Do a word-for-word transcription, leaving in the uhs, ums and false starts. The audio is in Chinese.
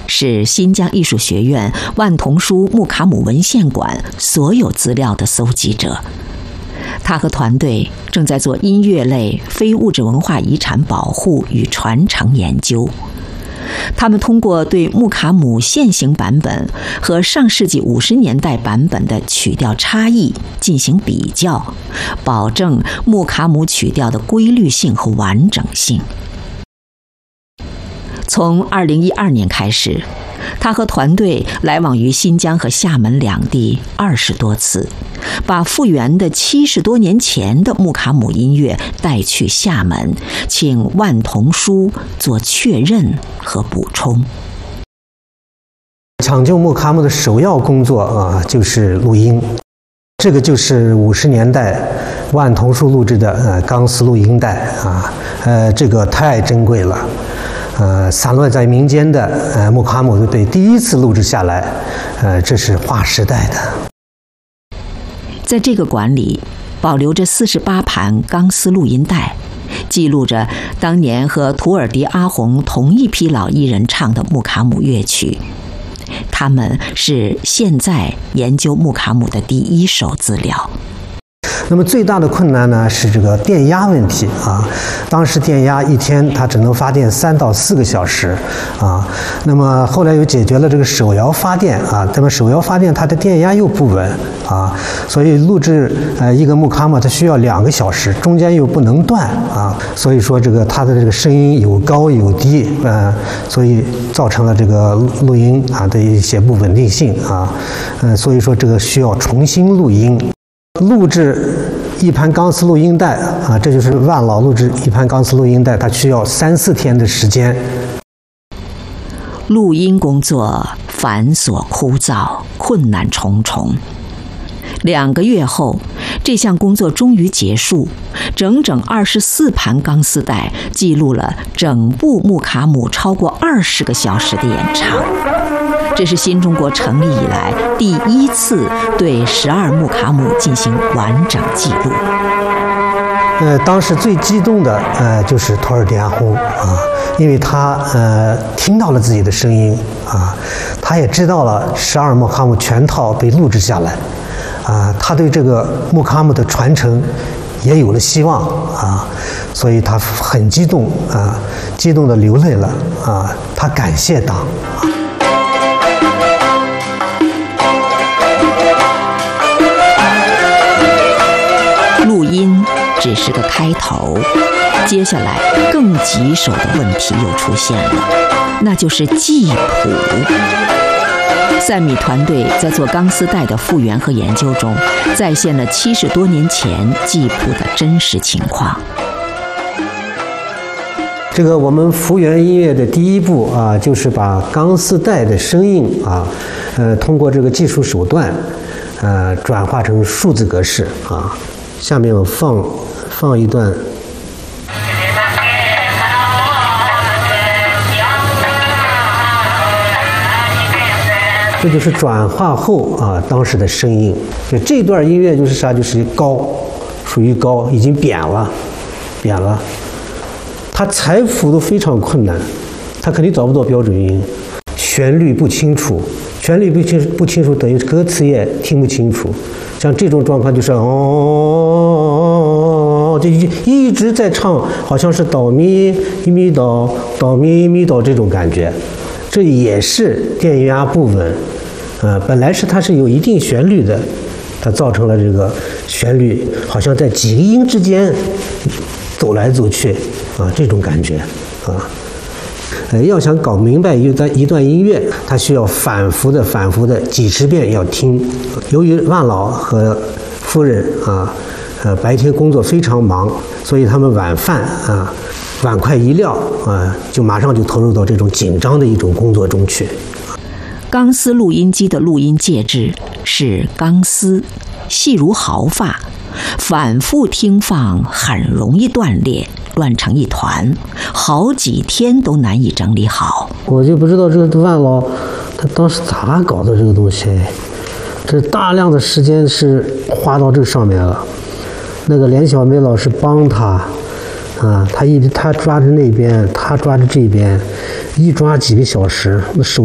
是新疆艺术学院万童书木卡姆文献馆所有资料的搜集者。他和团队正在做音乐类非物质文化遗产保护与传承研究。他们通过对木卡姆现行版本和上世纪五十年代版本的曲调差异进行比较，保证木卡姆曲调的规律性和完整性。从二零一二年开始，他和团队来往于新疆和厦门两地二十多次，把复原的七十多年前的木卡姆音乐带去厦门，请万童书做确认和补充。 抢救木卡姆的首要工作啊，就是录音。这个就是五十年代万童书录制的呃钢丝录音带啊，呃，这个太珍贵了。呃，散落在民间的呃木卡姆乐队第一次录制下来，呃，这是划时代的。 在这个馆里，保留着四十八盘钢丝录音带，记录着当年和土耳迪阿洪同一批老艺人唱的木卡姆乐曲。他们是现在研究木卡姆的第一手资料。 那么最大的困难呢是这个电压问题啊，当时电压一天它只能发电三到四个小时啊。那么后来又解决了这个手摇发电啊，那么手摇发电它的电压又不稳啊，所以录制呃一个木卡姆它需要两个小时，中间又不能断啊，所以说这个它的这个声音有高有低，呃，所以造成了这个录音啊的一些不稳定性啊，呃，所以说这个需要重新录音。录制一盘钢丝录音带啊，这就是万老录制一盘钢丝录音带，它需要三四天的时间。 录音工作繁琐枯燥，困难重重。两个月后，这项工作终于结束，整整二十四盘钢丝带记录了整部木卡姆超过二十个小时的演唱。这是新中国成立以来第一次对十二木卡姆进行完整记录。 呃，当时最激动的呃就是土耳迪阿洪啊，因为他呃听到了自己的声音啊，他也知道了十二木卡姆全套被录制下来啊，他对这个木卡姆的传承也有了希望啊，所以他很激动啊，激动的流泪了啊，他感谢党。 录音只是个开头，接下来更棘手的问题又出现了，那就是记谱。赛米团队在做钢丝带的复原和研究中，再现了七十多年前记谱的真实情况。 这个我们复原音乐的第一步啊，就是把钢丝带的声音啊，呃，通过这个技术手段，呃，转化成数字格式啊。下面我放放一段。这就是转化后啊当时的声音。就这段音乐就是啥，就是高，属于高，已经扁了，扁了。它采谱都非常困难，它肯定找不到标准音，旋律不清楚，旋律不清不清楚等于歌词也听不清楚。像这种状况就是哦，就一直在唱，好像是哆咪咪哆哆咪咪哆这种感觉，这也是电压不稳，呃，本来是它是有一定旋律的，它造成了这个旋律好像在几个音之间走来走去啊，这种感觉啊。呃，要想搞明白一段一段音乐，它需要反复的、反复的几十遍要听。由于万老和夫人啊，呃，白天工作非常忙，所以他们晚饭啊，碗筷一撂啊，就马上就投入到这种紧张的一种工作中去。 钢丝录音机的录音介质是钢丝，细如毫发，反复听放很容易断裂，乱成一团，好几天都难以整理好。 我就不知道这个万老他当时咋搞的这个东西，这大量的时间是花到这上面了。那个连小梅老师帮他啊，他一直他抓着那边，他抓着这边，一抓几个小时，那手